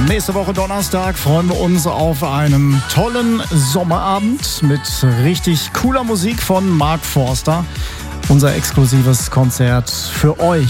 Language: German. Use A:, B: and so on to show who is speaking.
A: Nächste Woche Donnerstag freuen wir uns auf einen tollen Sommerabend mit richtig cooler Musik von Mark Forster. Unser exklusives Konzert für euch.